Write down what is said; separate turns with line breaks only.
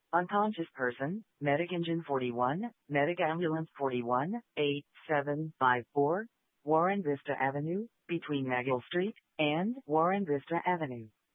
Unconscious person, Medic Engine 41, Medic Ambulance 41, 8754, Warren Vista Avenue, between McGill Street and Warren Vista Avenue.